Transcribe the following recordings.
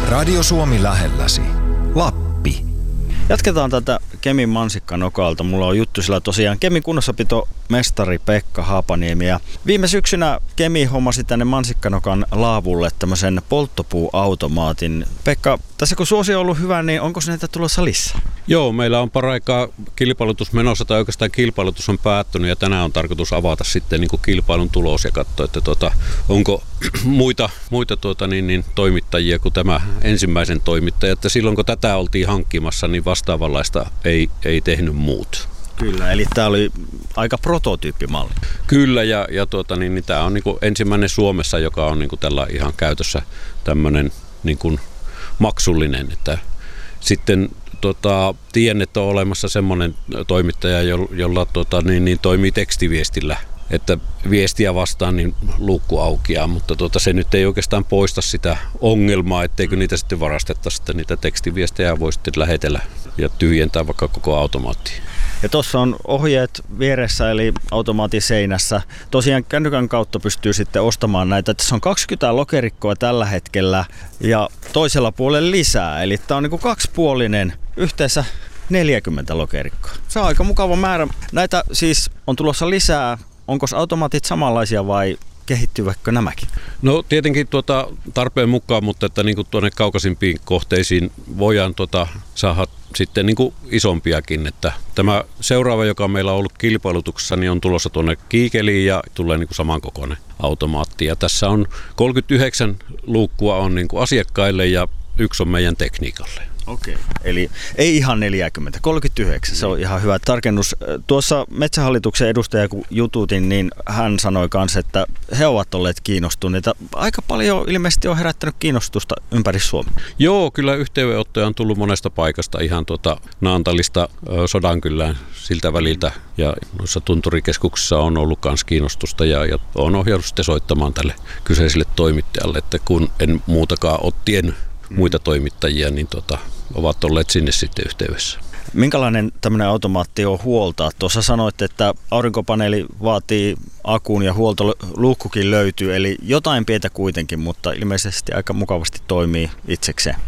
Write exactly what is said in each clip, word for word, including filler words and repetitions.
Radio Suomi lähelläsi. Lappi. Jatketaan tätä Kemin mansikkanokalta. Mulla on juttu sillä tosiaan Kemin kunnossapitomestari Pekka Haapaniemi. Ja viime syksynä Kemi hommasi tänne mansikkanokan laavulle tämmöisen polttopuuautomaatin. Pekka, tässä kun suosio on ollut hyvä, niin onko se näitä tulossa lisää? Joo, meillä on paraikaa kilpailutus menossa, tai oikeastaan kilpailutus on päättynyt, ja tänään on tarkoitus avata sitten niin kuin kilpailun tulos ja katsoa, että tuota, onko muita, muita tuota, niin, niin, toimittajia kuin tämä ensimmäisen toimittaja. Että silloin kun tätä oltiin hankkimassa, niin vastaavanlaista ei, ei tehnyt muut. Kyllä, eli tämä oli aika prototyyppimalli. Kyllä, ja, ja tuota, niin, niin, tämä on niin kuin ensimmäinen Suomessa, joka on niin kuin tällä ihan käytössä tämmöinen niin kuin maksullinen. Että sitten tota, tiedän, että on olemassa semmoinen toimittaja, jolla tota, niin, niin, toimii tekstiviestillä, että viestiä vastaan niin luukku aukeaa, mutta tota, se nyt ei oikeastaan poista sitä ongelmaa, etteikö niitä sitten varastettaisi, että niitä tekstiviestejä voi sitten lähetellä ja tyhjentää vaikka koko automaattiin. Ja tuossa on ohjeet vieressä, eli automaatin seinässä. Tosiaan kännykän kautta pystyy sitten ostamaan näitä. Tässä on kaksikymmentä lokerikkoa tällä hetkellä ja toisella puolella lisää. Eli tämä on niin kuin kaksipuolinen, yhteensä neljäkymmentä lokerikkoa. Se on aika mukava määrä. Näitä siis on tulossa lisää. Onko automaatit samanlaisia vai kehittyvätkö nämäkin? No tietenkin tuota, tarpeen mukaan, mutta että niin kuin tuonne kaukaisimpiin kohteisiin voidaan tuota, saada sitten niin kuin isompiakin. Että tämä seuraava, joka meillä on ollut kilpailutuksessa, niin on tulossa tuonne Kiikeliin ja tulee niin kuin samankokoinen automaatti. Ja tässä on kolmekymmentäyhdeksän luukkua on niin kuin asiakkaille ja yksi on meidän tekniikalle. Okei, eli ei ihan neljäkymmentä, kolmekymmentäyhdeksän, se on ihan hyvä tarkennus. Tuossa Metsähallituksen edustaja kun jututin, niin hän sanoi kanssa, että he ovat olleet kiinnostuneita. Aika paljon ilmeisesti on herättänyt kiinnostusta ympäri Suomea. Joo, kyllä yhteydenottoja on tullut monesta paikasta, ihan tuota Naantalista, Sodankylään siltä väliltä. Ja noissa tunturikeskuksissa on ollut myös kiinnostusta ja, ja on ohjannut sitten soittamaan tälle kyseiselle toimittajalle, että kun en muutakaan ole tiennyt muita toimittajia, niin tota, ovat olleet sinne sitten yhteydessä. Minkälainen tämmöinen automaatti on huoltaa? Tuossa sanoit, että aurinkopaneeli vaatii akun ja huoltoluukkukin löytyy, eli jotain pientä kuitenkin, mutta ilmeisesti aika mukavasti toimii itsekseen.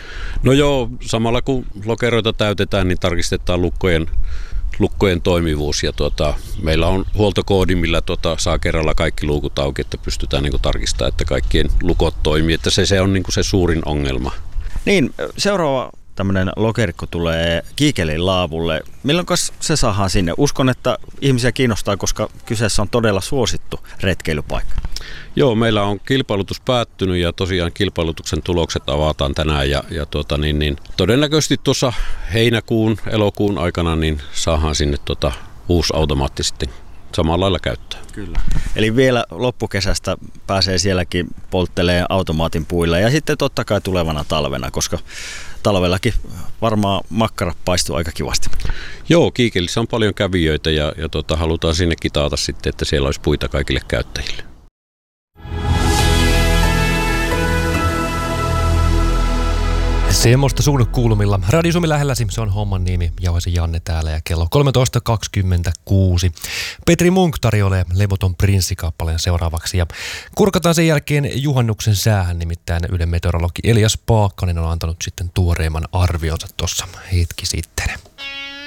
No joo, samalla kun lokeroita täytetään, niin tarkistetaan lukkojen lukkojen toimivuus ja tuota, meillä on huoltokoodi, millä tuota, saa kerralla kaikki luukut auki, että pystytään niin kuin tarkistamaan, että kaikkien lukot toimii, että se, se on niin kuin se suurin ongelma. Niin, seuraava tämmöinen lokerikko tulee Kiikelin laavulle. Milloin se saadaan sinne? Uskon, että ihmisiä kiinnostaa, koska kyseessä on todella suosittu retkeilypaikka. Joo, meillä on kilpailutus päättynyt ja tosiaan kilpailutuksen tulokset avataan tänään ja, ja tuota, niin, niin, todennäköisesti tuossa heinäkuun, elokuun aikana niin saadaan sinne tuota, uusi automaatti sitten samalla lailla käyttää. Kyllä. Eli vielä loppukesästä pääsee sielläkin polttelemaan automaatin puilla ja sitten totta kai tulevana talvena, koska talvellakin varmaan makkarat paistuu aika kivasti. Joo, Kiikelissä on paljon kävijöitä ja, ja tota, halutaan sinnekin taata sitten, että siellä olisi puita kaikille käyttäjille. Semmoista suunnekuulumilla. Radio Suomi lähelläsi, se on homman nimi. Jauhasi Janne täällä ja kello kolmetoista kaksikymmentäkuusi. Petri Munk tarjoilee Levoton prinssikappaleen seuraavaksi. Ja kurkataan sen jälkeen juhannuksen säähän, nimittäin Ylen meteorologi Elias Paakkanen on antanut sitten tuoreimman arvionsa tuossa hetki sitten.